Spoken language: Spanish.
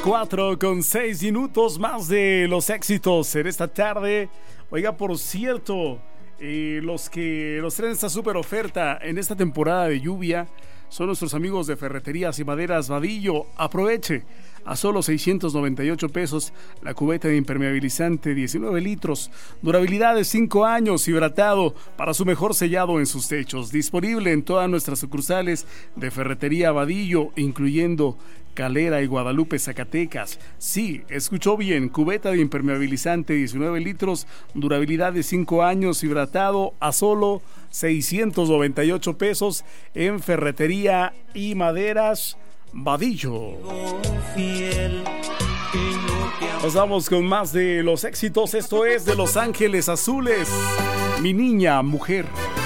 4:06 más de los éxitos en esta tarde. Oiga, por cierto, los que nos traen esta super oferta en esta temporada de lluvia son nuestros amigos de Ferreterías y Maderas Vadillo. Aproveche a solo 698 pesos la cubeta de impermeabilizante 19 litros, durabilidad de 5 años, hidratado para su mejor sellado en sus techos. Disponible en todas nuestras sucursales de Ferretería Vadillo, incluyendo Calera y Guadalupe, Zacatecas. Sí, escuchó bien, cubeta de impermeabilizante 19 litros, durabilidad de 5 años, hidratado a solo 698 pesos en Ferretería y Maderas Vadillo. Nos vamos con más de los éxitos. Esto es de Los Ángeles Azules, Mi Niña Mujer.